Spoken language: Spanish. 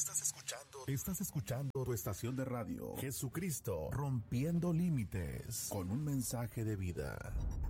Estás escuchando tu estación de radio, Jesucristo Rompiendo Límites, con un mensaje de vida.